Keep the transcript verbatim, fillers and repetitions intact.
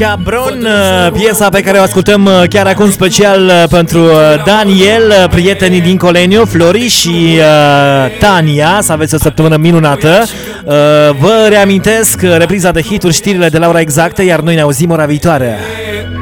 Cabron, piesa pe care o ascultăm chiar acum special pentru Daniel, prietenii din Coleniu, Flori și uh, Tania. Să aveți o săptămână minunată. Uh, vă reamintesc repriza de hituri, știrile de la ora exactă, iar noi ne auzim ora viitoare.